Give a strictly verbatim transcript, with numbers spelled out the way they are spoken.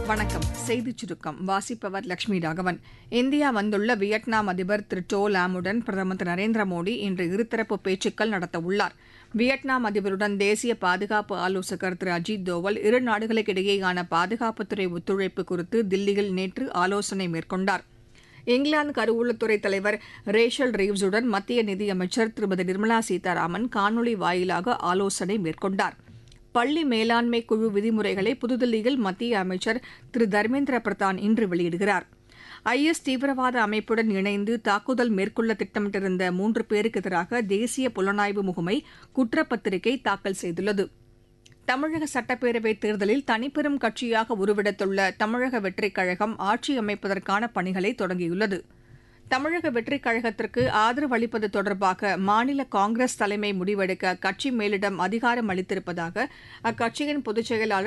வணக்கம். செய்திச் சுருக்கம் வாசிப்பவர் லட்சுமி ராகவன். இந்தியா வந்துள்ள வியட்நாம் அதிபர் திரு டோ லாமுடன் பிரதமர் திரு நரேந்திர மோடி இன்று இருதரப்பு பேச்சுக்கள் நடத்தவுள்ளார். வியட்நாம் அதிபருடன் தேசிய பாதுகாப்பு ஆலோசகர் திரு அஜித் தோவல் இரு நாடுகளுக்கிடையேயான பாதுகாப்புத்துறை ஒத்துழைப்பு குறித்து தில்லியில் நேற்று ஆலோசனை மேற்கொண்டார். இங்கிலாந்து கருவூலத்துறை தலைவர் ரேஷல் ரீவ்ஸுடன் மத்திய நிதியமைச்சர் திருமதி நிர்மலா சீதாராமன் காணொலி வாயிலாக ஆலோசனை மேற்கொண்டார். பள்ளி மேலாண்மை குழு விதிமுறைகளை புதுதில்லியில் மத்திய அமைச்சர் திரு தர்மேந்திர பிரதான் இன்று வெளியிடுகிறார். ஐ எஸ் தீவிரவாத அமைப்புடன் இணைந்து தாக்குதல் மேற்கொள்ள திட்டமிட்டிருந்த மூன்று பேருக்கு எதிராக தேசிய புலனாய்வு முகமை குற்றப்பத்திரிகை தாக்கல் செய்துள்ளது. தமிழக சட்டப்பேரவைத் தேர்தலில் தனிப்பெரும் கட்சியாக உருவெடுத்துள்ள தமிழக வெற்றிக் கழகம் ஆட்சி அமைப்பதற்கான பணிகளை தொடங்கியுள்ளது. தமிழக வெற்றிக் கழகத்திற்கு ஆதரவு அளிப்பது தொடர்பாக மாநில காங்கிரஸ் தலைமை முடிவெடுக்க கட்சி மேலிடம் அதிகாரம் அளித்திருப்பதாக அக்கட்சியின் பொதுச் செயலாளர்